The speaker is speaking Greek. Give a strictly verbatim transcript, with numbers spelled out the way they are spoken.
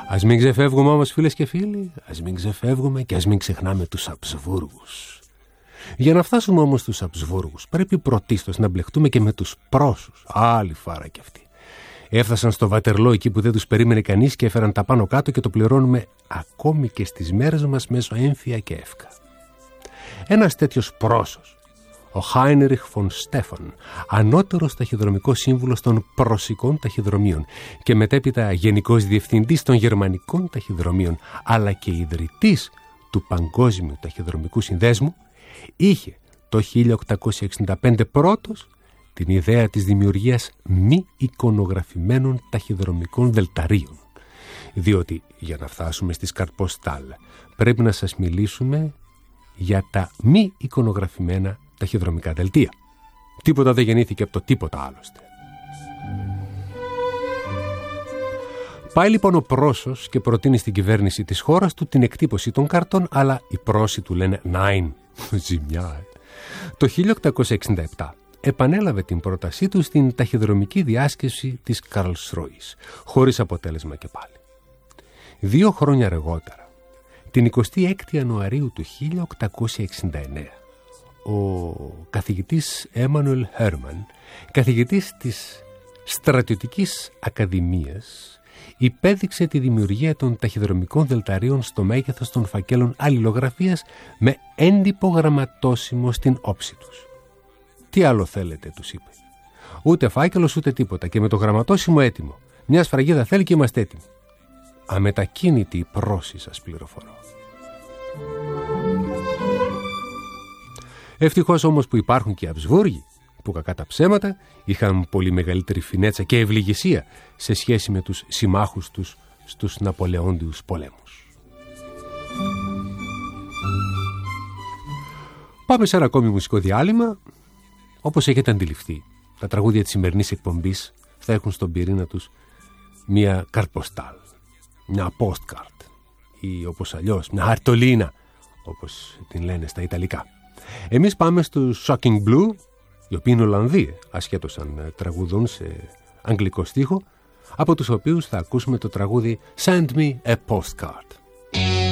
Ας μην ξεφεύγουμε όμως, φίλες και φίλοι, ας μην ξεφεύγουμε και ας μην ξεχνάμε τους Αψβούργους. Για να φτάσουμε όμως στους Αψβούργους πρέπει πρωτίστως να μπλεχτούμε και με τους Πρώσους. Άλλη φάρα κι αυτή. Έφτασαν στο Βατερλό εκεί που δεν τους περίμενε κανείς και έφεραν τα πάνω κάτω και το πληρώνουμε ακόμη και στις μέρες μας μέσω έμφυα και εύκα. Ένας τέτοιος Πρώσος, ο Χάινριχ φον Στέφαν, ανώτερος ταχυδρομικός σύμβουλος των Πρωσικών ταχυδρομείων και μετέπειτα γενικός διευθυντής των Γερμανικών ταχυδρομείων, αλλά και ιδρυτής του Παγκόσμιου Ταχυδρομικού Συνδέσμου, είχε το χίλια οκτακόσια εξήντα πέντε πρώτος την ιδέα της δημιουργίας μη εικονογραφημένων ταχυδρομικών δελταρίων. Διότι για να φτάσουμε στις καρτποστάλ πρέπει να σας μιλήσουμε για τα μη εικονογραφημένα ταχυδρομικά δελτία. Τίποτα δεν γεννήθηκε από το τίποτα άλλωστε. Πάει λοιπόν ο Πρώσος και προτείνει στην κυβέρνηση της χώρας του την εκτύπωση των καρτών, αλλά οι Πρώσοι του λένε «Νάιν, ζημιά». Το χίλια οκτακόσια εξήντα επτά επανέλαβε την πρότασή του στην ταχυδρομική διάσκεψη της Καρλσρούης, χωρίς αποτέλεσμα και πάλι. Δύο χρόνια αργότερα, την εικοστή έκτη Ιανουαρίου του χίλια οκτακόσια εξήντα εννέα, ο καθηγητής Έμανουελ Χέρμαν, καθηγητής της Στρατιωτικής Ακαδημίας, υπέδειξε τη δημιουργία των ταχυδρομικών δελταρίων στο μέγεθος των φακέλων αλληλογραφίας με έντυπο γραμματόσημο στην όψη τους. «Τι άλλο θέλετε», τους είπε. «Ούτε φάκελος ούτε τίποτα και με το γραμματόσημο έτοιμο. Μια σφραγίδα θέλει και είμαστε έτοιμοι». Αμετακίνητη η Πρόση, σας πληροφορώ. Ευτυχώς όμως που υπάρχουν και οι Αψβούργοι, που κακά τα ψέματα είχαν πολύ μεγαλύτερη φινέτσα και ευληγησία σε σχέση με τους συμμάχους τους στους Ναπολεόντιους πολέμους. Πάμε σε ένα ακόμη μουσικό διάλειμμα. Όπως έχετε αντιληφθεί, τα τραγούδια της σημερινής εκπομπής θα έχουν στον πυρήνα τους μια καρτποστάλ, μια postcard ή όπως αλλιώς μια χαρτολίνα, όπως την λένε στα Ιταλικά. Εμείς πάμε στους Shocking Blue, οι οποίοι είναι Ολλανδοί, ασχέτως αν τραγουδούν σε αγγλικό στίχο, από τους οποίους θα ακούσουμε το τραγούδι Send Me a Postcard.